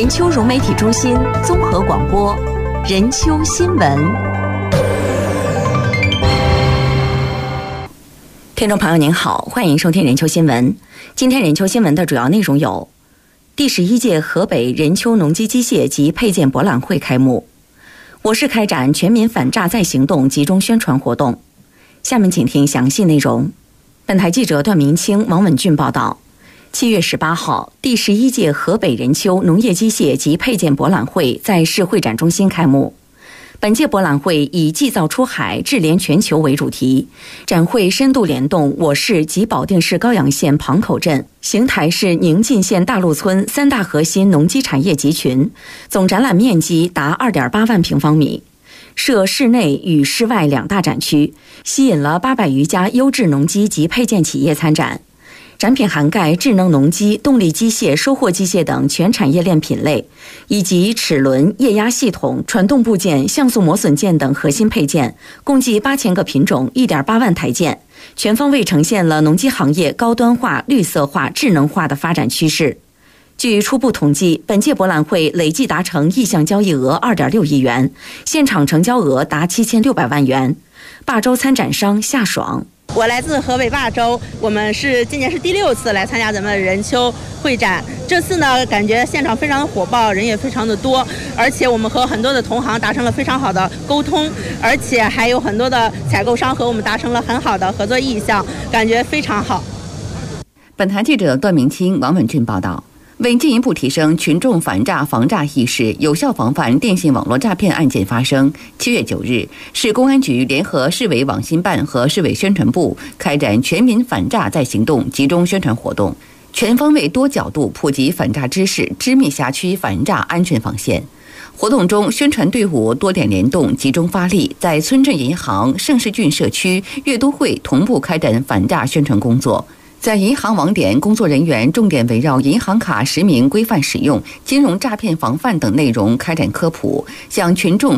丘融媒体中心综合广播，任丘新闻。听众朋友您好，欢迎收听任丘新闻。今天任丘新闻的主要内容有：第11届河北任丘农机机械及配件博览会开幕，我市开展全民反诈再行动集中宣传活动。下面请听详细内容。本台记者段明清、王文俊报道。7月18号，第11届河北任丘农业机械及配件博览会在市会展中心开幕。本届博览会以“技造出海，智联全球”为主题，展会深度联动我市及保定市高阳县庞口镇、邢台市宁晋县大路村3大核心农机产业集群，总展览面积达2.8万平方米，设室内与室外2大展区，吸引了800余家优质农机及配件企业参展。展品涵盖智能农机、动力机械、收获机械等全产业链品类，以及齿轮、液压系统、传动部件、像素磨损件等核心配件，共计8000个品种、1.8万台件，全方位呈现了农机行业高端化、绿色化、智能化的发展趋势。据初步统计，本届博览会累计达成意向交易额2.6亿元，现场成交额达7600万元。霸州参展商夏爽。 我来自河北霸州，我们今年是第6次来参加咱们任丘会展。这次呢，感觉现场非常的火爆，人也非常的多，而且我们和很多的同行达成了非常好的沟通，而且还有很多的采购商和我们达成了很好的合作意向，感觉非常好。 本台记者段明清、王文俊报道。为进一步提升群众反诈防诈意识，有效防范电信网络诈骗案件发生，7月9日，市公安局联合市委网信办和市委宣传部开展全民反诈再行动集中宣传活动，全方位多角度普及反诈知识，织密辖区反诈安全防线。活动中，宣传队伍多点联动，集中发力，在村镇银行、盛世郡社区、阅都会同步开展反诈宣传工作。在银行网点，工作人员重点围绕银行卡实名规范使用、金融诈骗防范等内容开展科普，向群众